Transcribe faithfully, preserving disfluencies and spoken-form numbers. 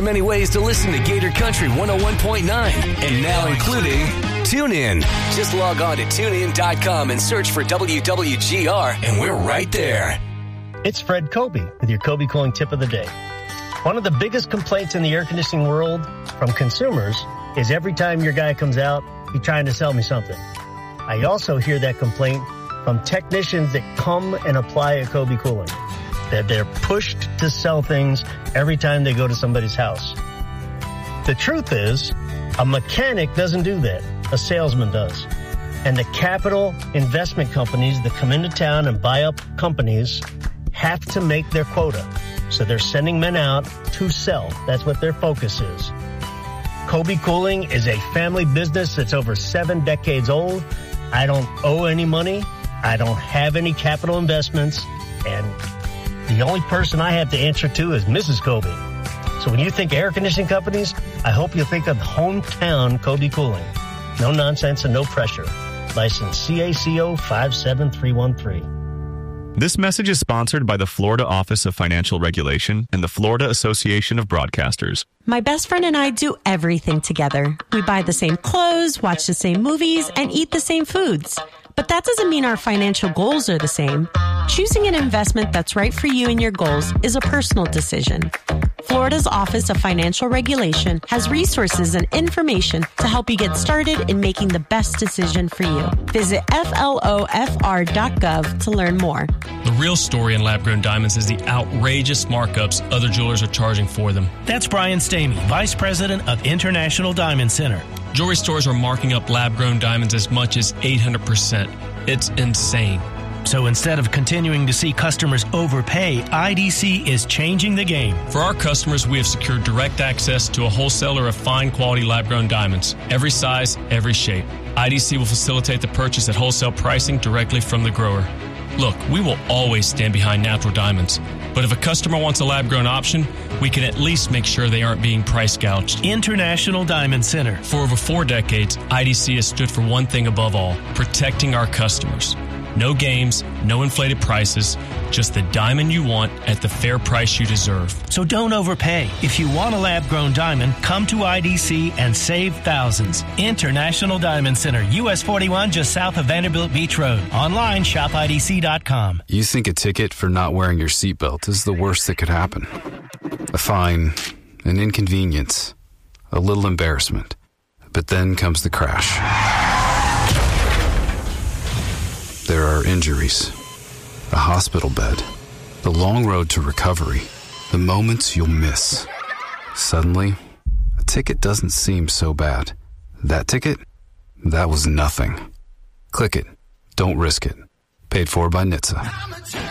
many ways to listen to Gator Country one oh one point nine, and now including TuneIn. Just log on to tune in dot com and search for W W G R, and we're right there. It's Fred Kobe with your Kobe Cooling Tip of the Day. One of the biggest complaints in the air conditioning world from consumers is every time your guy comes out, he's trying to sell me something. I also hear that complaint from technicians that come and apply a Kobe Cooling, that they're pushed to sell things every time they go to somebody's house. The truth is, a mechanic doesn't do that. A salesman does. And the capital investment companies that come into town and buy up companies have to make their quota. So they're sending men out to sell. That's what their focus is. Kobe Cooling is a family business that's over seven decades old. I don't owe any money. I don't have any capital investments. And the only person I have to answer to is Missus Kobe. So when you think air conditioning companies, I hope you think of hometown Kobe Cooling. No nonsense and no pressure. License C A C O five seven three one three. This message is sponsored by the Florida Office of Financial Regulation and the Florida Association of Broadcasters. My best friend and I do everything together. We buy the same clothes, watch the same movies, and eat the same foods. But that doesn't mean our financial goals are the same. Choosing an investment that's right for you and your goals is a personal decision. Florida's Office of Financial Regulation has resources and information to help you get started in making the best decision for you. Visit F L O F R dot gov to learn more. The real story in lab-grown diamonds is the outrageous markups other jewelers are charging for them. That's Brian Stamey, Vice President of International Diamond Center. Jewelry stores are marking up lab-grown diamonds as much as eight hundred percent. It's insane. So instead of continuing to see customers overpay, I D C is changing the game. For our customers, we have secured direct access to a wholesaler of fine quality lab-grown diamonds. Every size, every shape. I D C will facilitate the purchase at wholesale pricing directly from the grower. Look, we will always stand behind natural diamonds. But if a customer wants a lab-grown option, we can at least make sure they aren't being price gouged. International Diamond Center. For over four decades, I D C has stood for one thing above all, protecting our customers. No games, no inflated prices, just the diamond you want at the fair price you deserve. So don't overpay. If you want a lab-grown diamond, come to I D C and save thousands. International Diamond Center, U S forty-one, just south of Vanderbilt Beach Road. Online, shop I D C dot com. You think a ticket for not wearing your seatbelt is the worst that could happen. A fine, an inconvenience, a little embarrassment. But then comes the crash. There are injuries, a hospital bed, the long road to recovery, the moments you'll miss. Suddenly, a ticket doesn't seem so bad. That ticket? That was nothing. Click it. Don't risk it. Paid for by N H T S A.